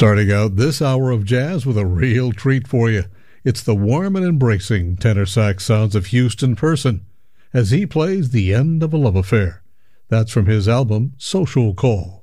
Starting out this hour of jazz with a real treat for you. It's the warm and embracing tenor sax sounds of Houston Person as he plays The End of a Love Affair. That's from his album Social Call.